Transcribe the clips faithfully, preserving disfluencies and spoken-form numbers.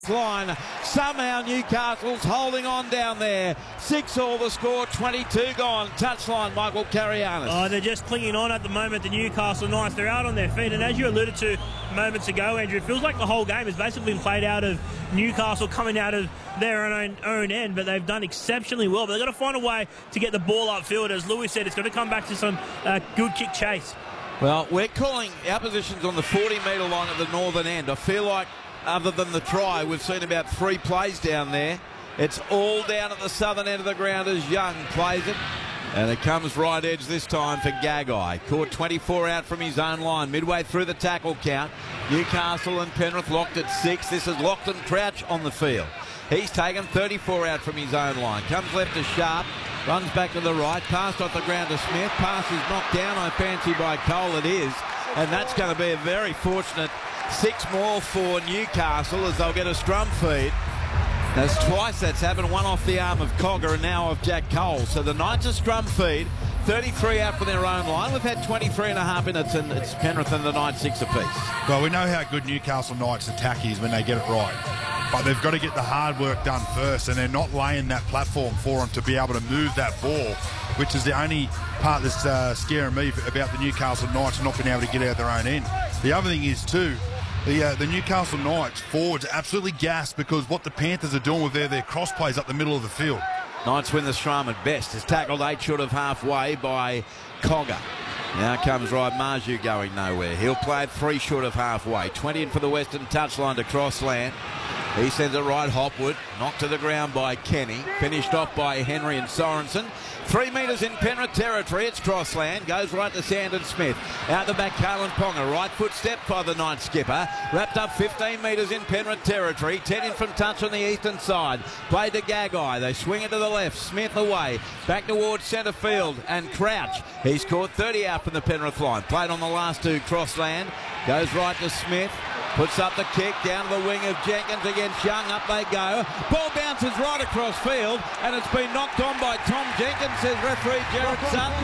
line. Somehow Newcastle's holding on down there. Six all the score, twenty-two gone. Touchline, Michael Carianis. Oh, they're just clinging on at the moment, the Newcastle Knights. They're out on their feet, and as you alluded to moments ago, Andrew, it feels like the whole game has basically been played out of Newcastle coming out of their own, own end, but they've done exceptionally well. But they've got to find a way to get the ball upfield. As Louis said, it's going to come back to some uh, good kick chase. Well, we're calling our positions on the forty metre line at the northern end. I feel like other than the try, we've seen about three plays down there. It's all down at the southern end of the ground as Young plays it. And it comes right edge this time for Gagai. Caught twenty-four out from his own line. Midway through the tackle count. Newcastle and Penrith locked at six. This is Lachlan Crouch on the field. He's taken thirty-four out from his own line. Comes left to Sharp. Runs back to the right. Passed off the ground to Smith. Pass is knocked down, I fancy, by Cole. It is. And that's going to be a very fortunate six more for Newcastle as they'll get a scrum feed. That's twice that's happened, one off the arm of Cogger and now off Jack Cole. So the Knights a scrum feed, thirty-three out for their own line. We've had twenty-three and a half minutes and it's Penrith and the Knights six apiece. Well, we know how good Newcastle Knights attack is when they get it right. But they've got to get the hard work done first, and they're not laying that platform for them to be able to move that ball, which is the only part that's uh, scaring me about the Newcastle Knights not being able to get out their own end. The other thing is, too, The, uh, the Newcastle Knights forwards are absolutely gassed because what the Panthers are doing with their, their cross plays up the middle of the field. Knights win the scrum at best. Is tackled eight short of halfway by Cogger. Now comes Ryan Marju going nowhere. He'll play it three short of halfway. twenty in for the Western touchline to Crossland. He sends it right Hopwood. Knocked to the ground by Kenny. Finished off by Henry and Sorensen. Three metres in Penrith territory. It's Crossland. Goes right to Sandon Smith. Out the back, Carlin Ponga. Right foot step by the Knight skipper. Wrapped up fifteen metres in Penrith territory. ten in from touch on the eastern side. Played to Gagai. They swing it to the left. Smith away. Back towards centre field. And Crouch. He's caught thirty out from the Penrith line. Played on the last two. Crossland. Goes right to Smith. Puts up the kick down to the wing of Jenkins against Young. Up they go. Ball bounces right across field, and it's been knocked on by Tom Jenkins, says referee Jared Sutton.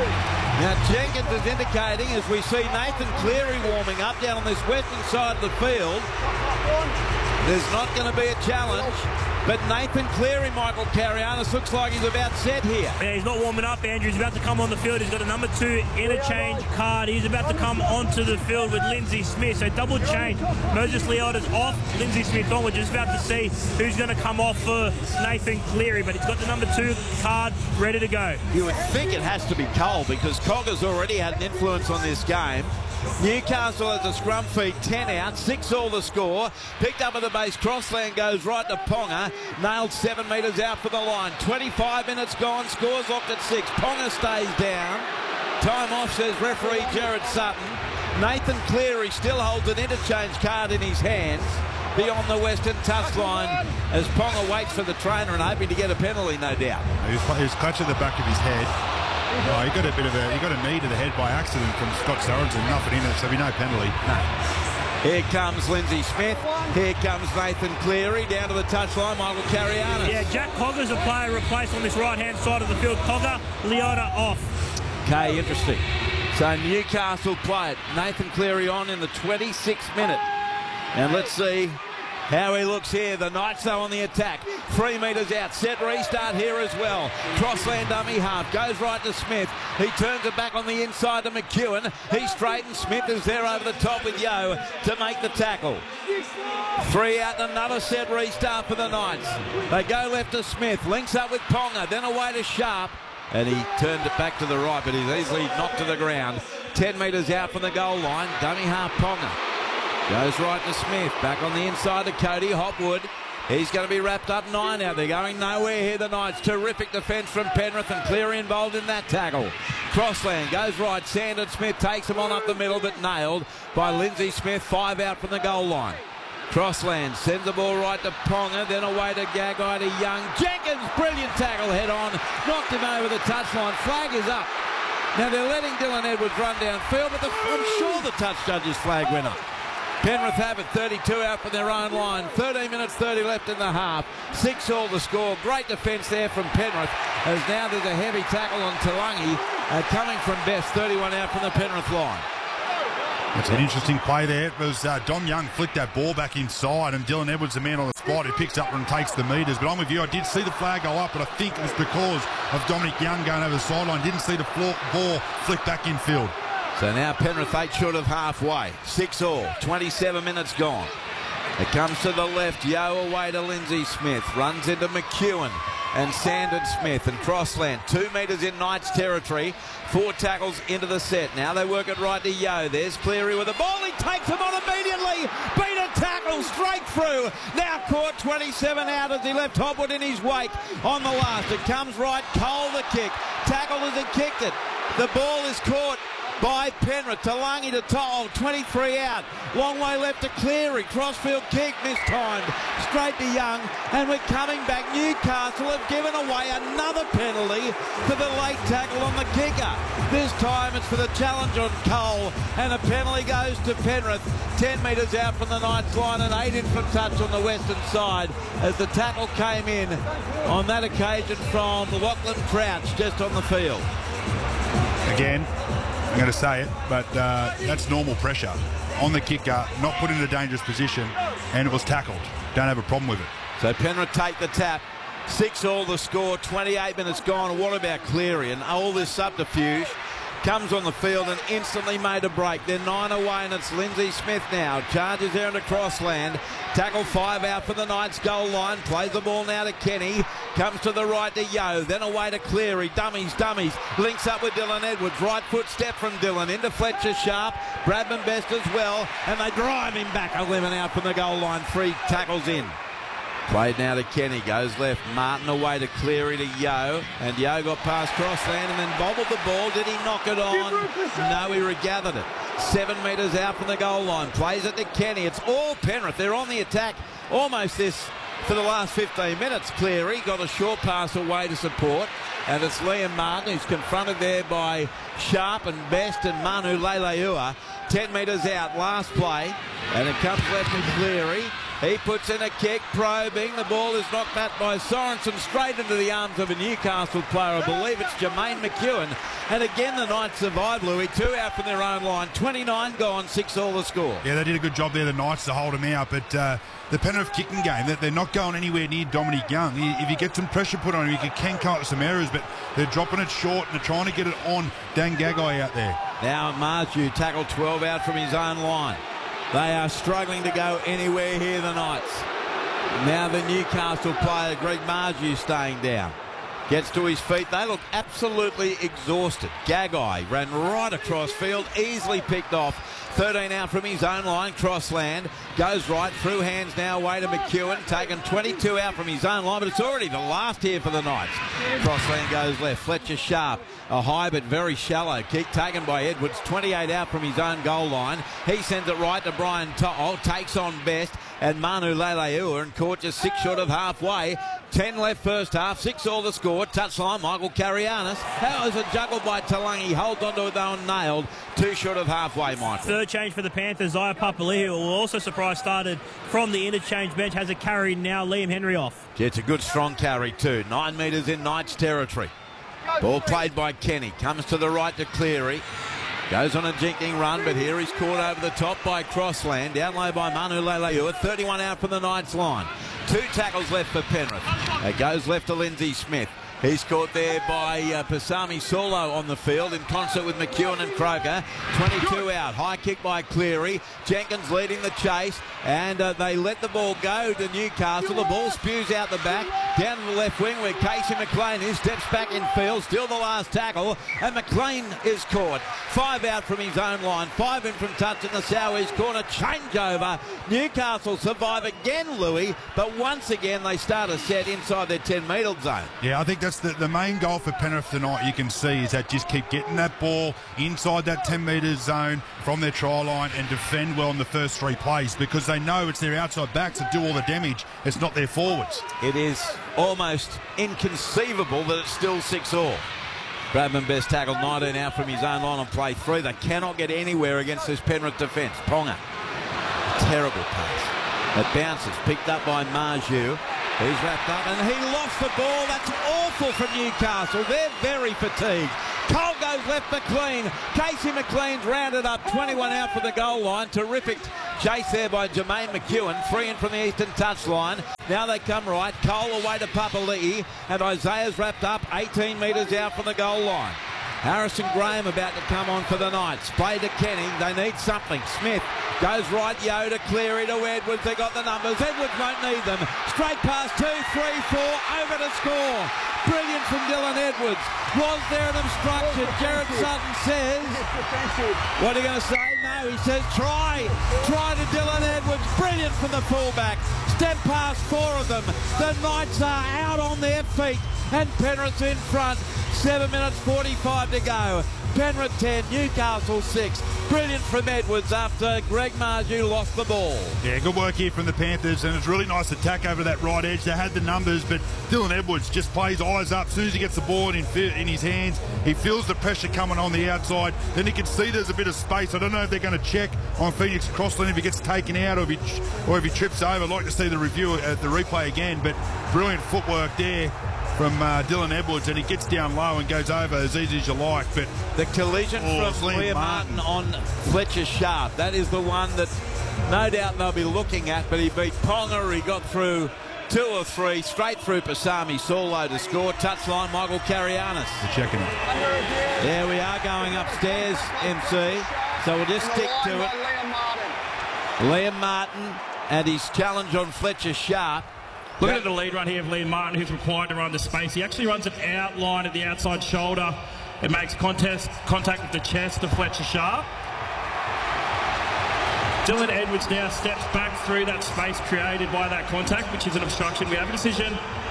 Now Jenkins is indicating, as we see Nathan Cleary warming up down on this western side of the field, there's not going to be a challenge. But Nathan Cleary, Michael Carianis, looks like he's about set here. Yeah, he's not warming up, Andrew. He's about to come on the field. He's got a number two interchange card. He's about to come onto the field with Lindsay Smith. So double change. Moses Leota's off, Lindsay Smith on. We're just about to see who's going to come off for Nathan Cleary. But he's got the number two card ready to go. You would think it has to be Cole because Cogger's already had an influence on this game. Newcastle has a scrum feed, ten out, six all the score. Picked up at the base, Crossland goes right to Ponga. Nailed seven metres out for the line. twenty-five minutes gone, scores locked at six. Ponga stays down. Time off, says referee Jared Sutton. Nathan Cleary still holds an interchange card in his hands beyond the western touchline as Ponga waits for the trainer and hoping to get a penalty, no doubt. He was, he was clutching the back of his head. Oh, he got a bit of a he got a knee to the head by accident from Scott Sorensen, nothing in it, so there'll be no penalty. No. Here comes Lindsay Smith. Here comes Nathan Cleary down to the touchline. Michael Carianis. Yeah, Jack Cogger's a player replaced on this right-hand side of the field. Cogger, Leota off. Okay, interesting. So Newcastle play it. Nathan Cleary on in the twenty-sixth minute. And let's see how he looks here. The Knights, though, on the attack. Three metres out. Set restart here as well. Crossland dummy half. Goes right to Smith. He turns it back on the inside to McEwen. He straightens. Smith is there over the top with Yo to make the tackle. Three out and another set restart for the Knights. They go left to Smith. Links up with Ponga. Then away to Sharp. And he turned it back to the right, but he's easily knocked to the ground. Ten metres out from the goal line. Dummy half Ponga. Goes right to Smith. Back on the inside to Cody Hopwood. He's going to be wrapped up nine out. They're going nowhere here, the Knights. Terrific defence from Penrith and Cleary involved in that tackle. Crossland goes right. Sandon Smith takes him on up the middle, but nailed by Lindsay Smith. Five out from the goal line. Crossland sends the ball right to Ponga, then away to Gagai to Young. Jenkins, brilliant tackle head on. Knocked him over the touchline. Flag is up. Now they're letting Dylan Edwards run downfield, but the, I'm sure the touch judge's flag went up. Penrith have it, thirty-two out from their own line. thirteen minutes thirty left in the half. Six all the score. Great defence there from Penrith, as now there's a heavy tackle on Talangi uh, coming from Best. thirty-one out from the Penrith line. It's an interesting play there. It was uh, Dom Young flicked that ball back inside, and Dylan Edwards, the man on the spot, who picks up and takes the metres. But I'm with you. I did see the flag go up, but I think it was because of Dominic Young going over the sideline. Didn't see the floor, ball flick back in field. So now Penrith eight short of halfway. Six all. twenty-seven minutes gone. It comes to the left. Yo away to Lindsay Smith. Runs into McEwen and Sandon Smith and Crossland. Two metres in Knights territory. Four tackles into the set. Now they work it right to Yo. There's Cleary with the ball. He takes him on immediately. Beat a tackle straight through. Now caught twenty-seven out as he left Hobwood in his wake on the last. It comes right. Cole the kick. Tackle as he kicked it. The ball is caught by Penrith. Talangi to Toll, twenty-three out. Long way left to Cleary. Crossfield kick mistimed. Straight to Young. And we're coming back. Newcastle have given away another penalty for the late tackle on the kicker. This time it's for the challenge on Cole. And a penalty goes to Penrith. ten metres out from the Knights line and eight in from touch on the western side as the tackle came in on that occasion from Lachlan Crouch just on the field. Again, I'm going to say it, but uh, that's normal pressure on the kicker, not put in a dangerous position, and it was tackled. Don't have a problem with it. So Penrith take the tap. Six all the score, twenty-eight minutes gone. What about Cleary? And all this subterfuge comes on the field and instantly made a break. They're nine away and it's Lindsay Smith now. Charges there into Crossland. Tackle five out for the Knights goal line. Plays the ball now to Kenny. Comes to the right to Yo. Then away to Cleary. Dummies, dummies. Links up with Dylan Edwards. Right foot step from Dylan into Fletcher Sharp. Bradman Best as well. And they drive him back eleven out from the goal line. Three tackles in. Played now to Kenny, goes left. Martin away to Cleary to Yo. And Yo got past Crossland and then bobbled the ball. Did he knock it on? No, he regathered it. Seven metres out from the goal line. Plays it to Kenny. It's all Penrith. They're on the attack almost this for the last fifteen minutes. Cleary got a short pass away to support. And it's Liam Martin who's confronted there by Sharp and Best and Manu Leilua. ten metres out, last play. And it comes left to Cleary. He puts in a kick, probing. The ball is knocked back by Sorensen straight into the arms of a Newcastle player. I believe it's Jermaine McEwen. And again, the Knights survive, Louis. Two out from their own line. twenty-nine gone, six all the score. Yeah, they did a good job there, the Knights, to hold him out. But uh, the Penrith kicking game, they're not going anywhere near Dominic Young. If you get some pressure put on him, he can come up with some errors, but they're dropping it short and they're trying to get it on Dan Gagai out there. Now Marju tackled twelve out from his own line. They are struggling to go anywhere here, the Knights. Now the Newcastle player, Greg Marju, staying down. Gets to his feet. They look absolutely exhausted. Gagai ran right across field, easily picked off. thirteen out from his own line. Crossland goes right through hands now away to McEwen. Taken twenty-two out from his own line, but it's already the last here for the Knights. Crossland goes left. Fletcher Sharp. A high but very shallow kick taken by Edwards. twenty-eight out from his own goal line. He sends it right to Brian To'o. Takes on Best and Manu Leilua and caught just six short of halfway. ten left first half. Six all the score. Touchline Michael Carianis. How is it juggled by Talangi? Holds onto it though and nailed. Two short of halfway, Michael. Third change for the Panthers. Zaya Papali'i, who will also surprise started from the interchange bench, has a carry now. Liam Henry off. Yeah, it's a good strong carry too. Nine metres in Knights territory. Ball played by Kenny. Comes to the right to Cleary. Goes on a jinking run, but here he's caught over the top by Crossland. Down low by Manu Leilua. thirty-one out from the Knights line. Two tackles left for Penrith. It goes left to Lindsay Smith. He's caught there by uh, Pasami Solo on the field in concert with McEwen and Croker. twenty-two out. High kick by Cleary. Jenkins leading the chase. And uh, they let the ball go to Newcastle. The ball spews out the back. Down to the left wing where Casey McLean is. Steps back in field. Still the last tackle. And McLean is caught. Five out from his own line. Five in from touch in the southeast corner. Changeover. Newcastle survive again, Louis. But once again, they start a set inside their ten metre zone. Yeah, I think that's the, the main goal for Penrith tonight, you can see, is that just keep getting that ball inside that ten metre zone from their try line and defend well in the first three plays, because they know it's their outside backs that do all the damage. It's not their forwards. It is almost inconceivable that it's still six all. Bradman Best tackled nineteen out from his own line on play three. They cannot get anywhere against this Penrith defence. Ponga. Terrible pass. It bounces. Picked up by Marju. He's wrapped up and he lost the ball. That's awful from Newcastle. They're very fatigued. Cole goes left McLean. Casey McLean's rounded up, twenty-one out for the goal line. Terrific chase there by Jermaine McEwen. Free in from the eastern touchline. Now they come right. Cole away to Papali'i. And Isaiah's wrapped up, eighteen metres out from the goal line. Harrison Graham about to come on for the Knights. Play to Kenny. They need something. Smith goes right, Yo to Cleary to Edwards. They got the numbers. Edwards won't need them. Straight past two, three, four. Over to score. Brilliant from Dylan Edwards. Was there an obstruction? Jared Sutton says. What are you going to say? No, he says try. Try to Dylan Edwards. Brilliant from the fullback. Step past four of them. The Knights are out on their feet. And Penrith's in front. seven minutes forty-five to go. Penrith ten, Newcastle six. Brilliant from Edwards after Greg Marju lost the ball. Yeah, good work here from the Panthers, and it's really nice attack over that right edge. They had the numbers, but Dylan Edwards just plays eyes up. As soon as he gets the ball in, in his hands, he feels the pressure coming on the outside. Then he can see there's a bit of space. I don't know if they're going to check on Phoenix Crossland if he gets taken out or if he, or if he trips over. I'd like to see the review, uh, the replay again, but brilliant footwork there from uh, Dylan Edwards, and he gets down low and goes over as easy as you like. But the collision oh, from Liam Martin. Martin on Fletcher Sharp, that is the one that no doubt they'll be looking at, but he beat Ponga. He got through two or three, straight through Pasami Saulo to score. Touchline, Michael Karianis. They're checking it. There we are, going upstairs, M C. So we'll just stick to it. Liam Martin and his challenge on Fletcher Sharp. Look at the lead run here of Liam Martin, who's required to run the space. He actually runs an outline at the outside shoulder. It makes contest, contact with the chest of Fletcher Sharp. Dylan Edwards now steps back through that space created by that contact, which is an obstruction. We have a decision.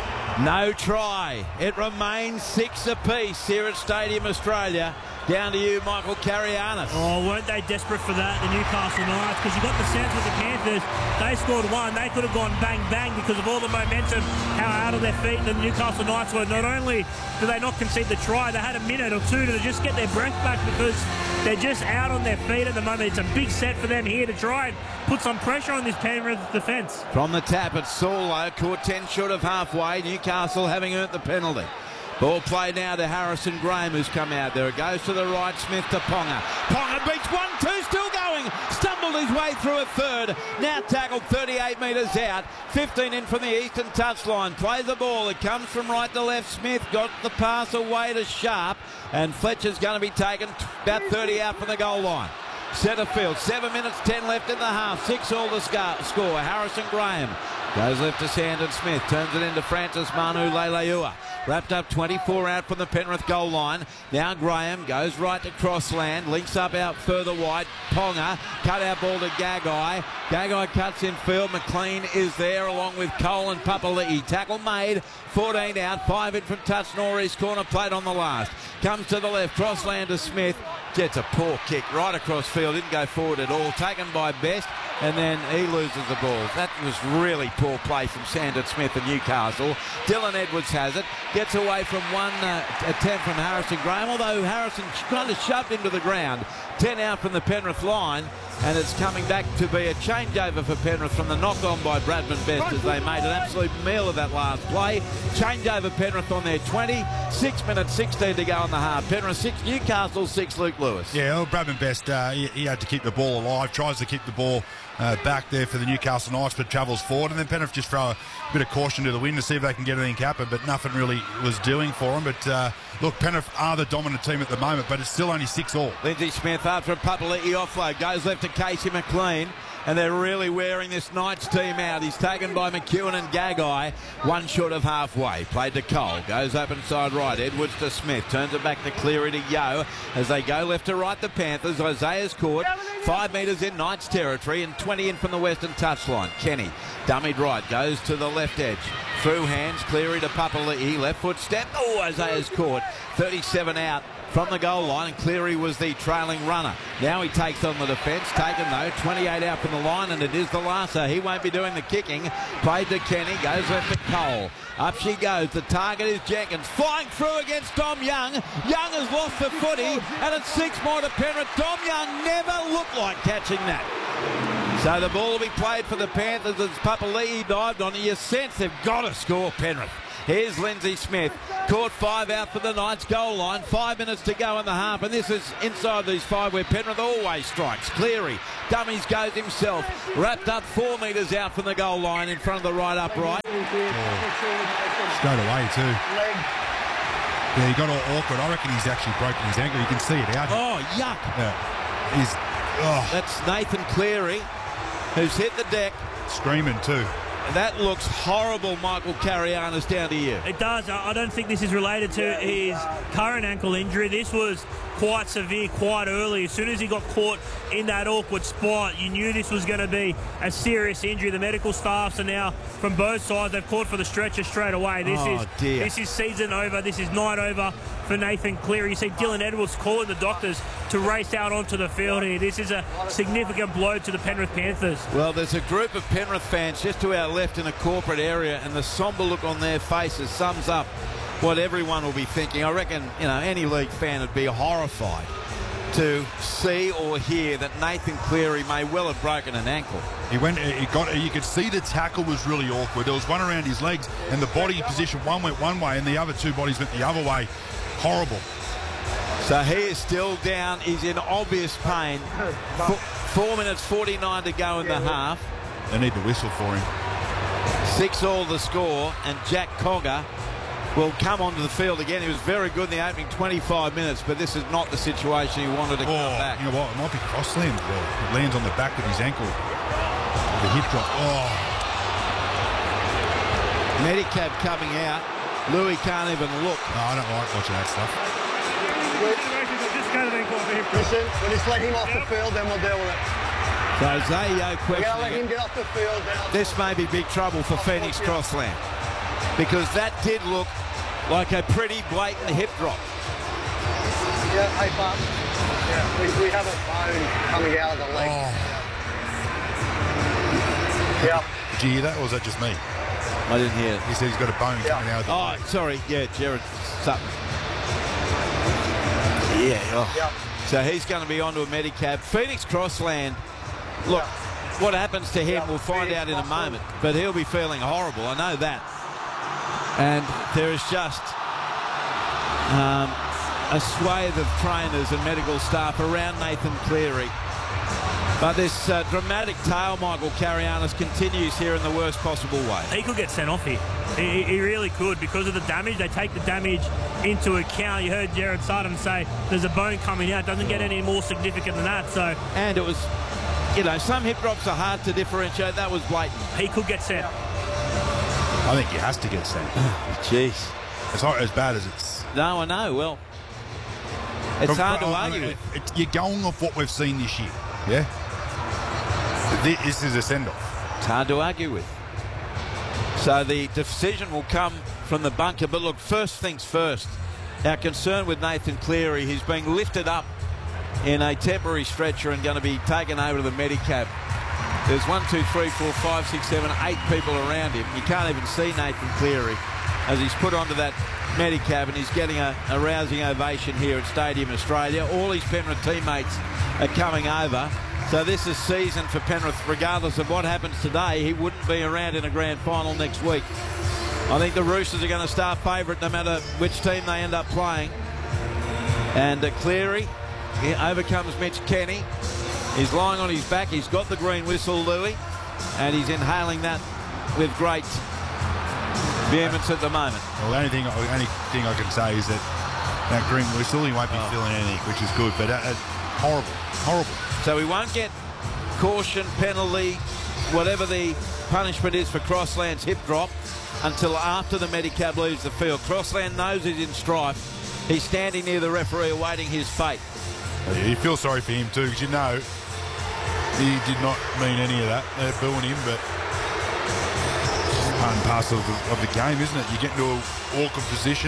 No try. It remains six apiece here at Stadium Australia. Down to you, Michael Karianis. Oh, weren't they desperate for that, the Newcastle Knights? Because you got the sense with the Panthers, they scored one. They could have gone bang, bang because of all the momentum, how out of their feet the Newcastle Knights were. Not only do they not concede the try, they had a minute or two to just get their breath back because they're just out on their feet at the moment. It's a big set for them here to try and put some pressure on this Penrith defence. From the tap, it's Saulo, caught ten short of halfway. Newcastle having earned the penalty. Ball play now to Harrison Graham, who's come out there. It goes to the right, Smith to Ponga. Ponga beats one, two, still going. Stumbled his way through a third. Now tackled thirty-eight metres out. fifteen in from the eastern touchline. Play the ball. It comes from right to left. Smith got the pass away to Sharp. And Fletcher's going to be taken about thirty out from the goal line. Centre field, seven minutes, ten left in the half. Six all to score. Harrison Graham goes left to Sandon Smith. Turns it into Francis Manu Leilua. Wrapped up twenty-four out from the Penrith goal line. Now Graham goes right to Crossland. Links up out further wide. Ponga. Cut out ball to Gagai. Gagai cuts in field. McLean is there along with Cole and Papali'i. Tackle made. fourteen out. Five in from Touch Norris. Corner plate on the last. Comes to the left. Crossland to Smith. Gets a poor kick right across field. Didn't go forward at all. Taken by Best. And then he loses the ball. That was really poor play from Sandon Smith and Newcastle. Dylan Edwards has it. Gets away from one uh, attempt from Harrison Graham, although Harrison kind of shoved him to the ground. ten out from the Penrith line, and it's coming back to be a changeover for Penrith from the knock-on by Bradman Best as they made an absolute meal of that last play. Changeover Penrith on their twenty. six minutes sixteen to go in the half. Penrith six, Newcastle six, Luke Lewis. Yeah, well, Bradman Best, uh, he, he had to keep the ball alive, tries to keep the ball Uh, back there for the Newcastle Knights, but travels forward, and then Penrith just throw a bit of caution to the wind to see if they can get anything happen, but nothing really was doing for them. But uh, look, Penrith are the dominant team at the moment, but it's still only six all. Lindsay Smith after a Papali'i offload goes left to Casey McLean, and they're really wearing this Knights team out. He's taken by McEwen and Gagai, one short of halfway. Played to Cole, goes up inside right. Edwards to Smith, turns it back to Cleary to Yo as they go left to right. The Panthers. Isaiah's caught five metres in Knights territory and twenty in from the western touchline. Kenny dummied right, goes to the left edge. Through hands, Cleary to Papali'i, left foot step. Oh, Isaiah's caught. thirty-seven out from the goal line, and Cleary was the trailing runner. Now he takes on the defence, taken though, twenty-eight out from the line, and it is the Larsa. He won't be doing the kicking. Played to Kenny, goes left to Cole. Up she goes, the target is Jenkins, flying through against Dom Young. Young has lost the footy, and it's six more to Penrith. Dom Young never looked like catching that. So the ball will be played for the Panthers as Papali'i dived on it. You sense they've got to score, Penrith. Here's Lindsay Smith. Caught five out for the Knights goal line. Five minutes to go in the half. And this is inside these five where Penrith always strikes. Cleary. Dummies goes himself. Wrapped up four metres out from the goal line in front of the right upright. Oh. Straight away too. Yeah, he got all awkward. I reckon he's actually broken his ankle. You can see it out. Oh, yuck. Yeah. He's... Oh. That's Nathan Cleary, who's hit the deck. Screaming too. That looks horrible, Michael Carianis, down to you. It does. I don't think this is related to his current ankle injury. This was quite severe, quite early. As soon as he got caught in that awkward spot, you knew this was going to be a serious injury. The medical staffs are now, from both sides, they've called for the stretcher straight away. This oh, is dear. This is season over. This is night over for Nathan Cleary. You see Dylan Edwards calling the doctors to race out onto the field here. This is a significant blow to the Penrith Panthers. Well, there's a group of Penrith fans just to our left in a corporate area, and the sombre look on their faces sums up what everyone will be thinking. I reckon, you know, any league fan would be horrified to see or hear that Nathan Cleary may well have broken an ankle. He went, he got, you could see the tackle was really awkward. There was one around his legs, and the body position, one went one way, and the other two bodies went the other way. Horrible. So he is still down. He's in obvious pain. Four, four minutes forty-nine to go in the half. They need the whistle for him. Six all the score, and Jack Cogger will come onto the field again. He was very good in the opening twenty-five minutes, but this is not the situation he wanted to oh, come back. You know what? It might be crossland as well. It lands on the back of his ankle. The hip drop. Oh. Medicab coming out. Louis can't even look. No, I don't like watching that stuff. Listen, we'll just let him off the field, then we'll deal with it. So Zayo We're going to let questioning him it. get off the field. Then This may be big trouble for Phoenix Crossland, because that did look like a pretty blatant hip drop. Yeah, hey, Bob. Yeah, we, we have a bone coming out of the leg. Oh. Yeah. Did you hear that, or was that just me? I didn't hear it. He said he's got a bone Yeah. coming out of the Oh, leg. sorry. Yeah, Jared Sutton. Yeah. Oh. Yeah. So he's going to be onto a Medicab. Phoenix Crossland, look, Yeah. what happens to him Yeah, we'll find Phoenix out in a Crossland. moment, but he'll be feeling horrible. I know that. And there is just um, a swathe of trainers and medical staff around Nathan Cleary. But this uh, dramatic tale, Michael Carianis, continues here in the worst possible way. He could get sent off here. He, he really could, because of the damage. They take the damage into account. You heard Jared Sutton say there's a bone coming out. It doesn't get any more significant than that. So And it was, you know, some hip drops are hard to differentiate. That was blatant. he could get sent. I think he has to get sent. Jeez. It's not as bad as it's... No, I know. Well, it's From- hard to I- I- argue with. it- You're going off what we've seen this year, yeah? This is a send-off. It's hard to argue with. So the decision will come from the bunker. But look, first things first. Our concern with Nathan Cleary, he's being lifted up in a temporary stretcher and going to be taken over to the Medicab. There's one, two, three, four, five, six, seven, eight people around him. You can't even see Nathan Cleary as he's put onto that Medicab, and he's getting a, a rousing ovation here at Stadium Australia. All his Penrith teammates are coming over. So this is season for Penrith. Regardless of what happens today, he wouldn't be around in a grand final next week. I think the Roosters are going to start favourite no matter which team they end up playing. And uh, Cleary, he overcomes Mitch Kenny. He's lying on his back. He's got the green whistle, Louis, and he's inhaling that with great vehemence at the moment. Well, the only thing, the only thing I can say is that that green whistle, he won't be Oh. feeling anything, which is good. But uh, uh, horrible, horrible. So we won't get caution, penalty, whatever the punishment is for Crossland's hip drop until after the Medicab leaves the field. Crossland knows he's in strife. He's standing near the referee awaiting his fate. Yeah, you feel sorry for him too, because you know he did not mean any of that. They're booing him, but it's just part and parcel of the, of the game, isn't it? You get into an awkward position.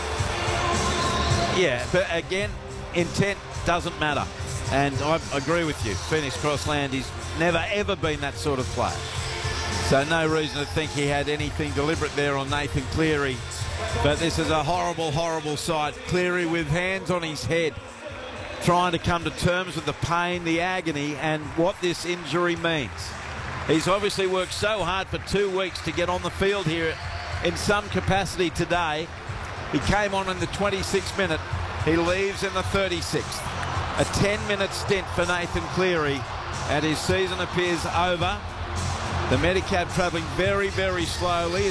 Yeah, but again, intent doesn't matter. And I agree with you. Phoenix Crossland, he's never, ever been that sort of player. So no reason to think he had anything deliberate there on Nathan Cleary. But this is a horrible, horrible sight. Cleary with hands on his head. trying to come to terms with the pain, the agony, and what this injury means. He's obviously worked so hard for two weeks to get on the field here in some capacity today. He came on in the twenty-sixth minute. He leaves in the thirty-sixth. A ten-minute stint for Nathan Cleary, and his season appears over. The Medicab travelling very, very slowly.